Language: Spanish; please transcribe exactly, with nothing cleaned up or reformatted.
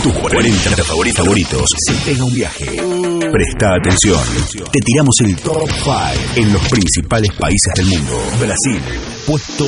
tus cuarenta favoritos, favoritos se pega un viaje. Presta atención. Te tiramos el top cinco en los principales países del mundo. Brasil, puesto